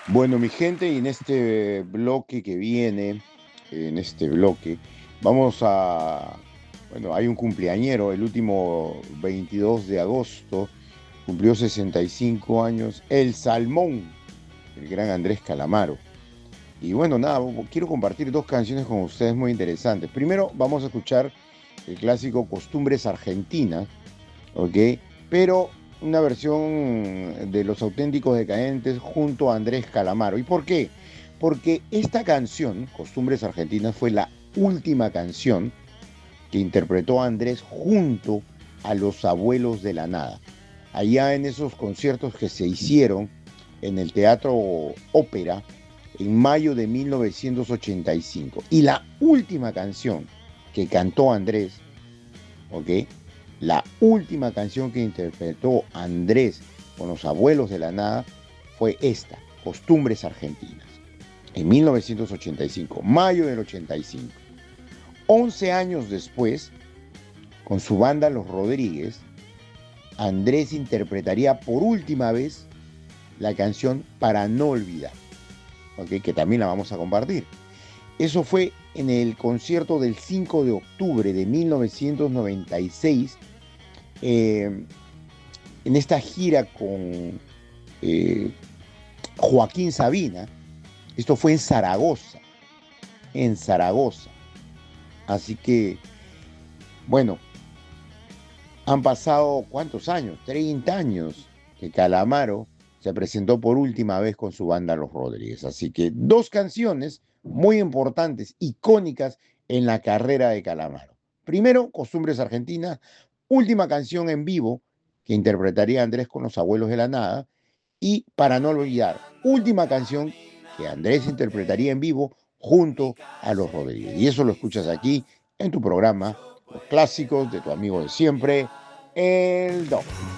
Bueno, mi gente, y en este bloque que viene, en este bloque, vamos a, bueno, hay un cumpleañero, el último 22 de agosto, cumplió 65 años, el Salmón, el gran Andrés Calamaro. Y bueno, nada, quiero compartir dos canciones con ustedes muy interesantes. Primero, vamos a escuchar el clásico Costumbres Argentinas, ¿ok? Pero una versión de Los Auténticos Decadentes junto a Andrés Calamaro. ¿Y por qué? Porque esta canción, Costumbres Argentinas, fue la última canción que interpretó Andrés junto a Los Abuelos de la Nada. Allá en esos conciertos que se hicieron en el Teatro Ópera en mayo de 1985. Y la última canción que cantó Andrés, ¿ok? La última canción que interpretó Andrés con Los Abuelos de la Nada fue esta, Costumbres Argentinas, en 1985, mayo del 85. 11 años después, con su banda Los Rodríguez, Andrés interpretaría por última vez la canción Para no olvidar, ¿okay? Que también la vamos a compartir. Eso fue en el concierto del 5 de octubre de 1996, eh, en esta gira con eh, Joaquín Sabina. Esto fue en Zaragoza, en Zaragoza. Así que, bueno, han pasado ¿cuántos años? 30 años que Calamaro se presentó por última vez con su banda Los Rodríguez. Así que dos canciones muy importantes, icónicas en la carrera de Calamaro. Primero, Costumbres Argentinas, última canción en vivo que interpretaría Andrés con Los Abuelos de la Nada. Y Para no olvidar, última canción que Andrés interpretaría en vivo junto a Los Rodríguez. Y eso lo escuchas aquí en tu programa, Los Clásicos de tu amigo de siempre, el Doc.